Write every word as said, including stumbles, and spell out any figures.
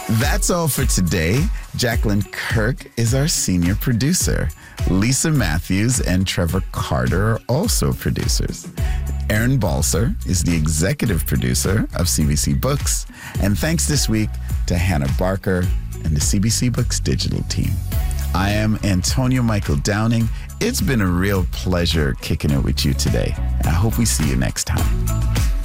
That's all for today. Jacqueline Kirk is our senior producer. Lisa Matthews and Trevor Carter are also producers. Aaron Balser is the executive producer of C B C Books. And thanks this week to Hannah Barker and the C B C Books digital team. I am Antonio Michael Downing. It's been a real pleasure kicking it with you today. I hope we see you next time.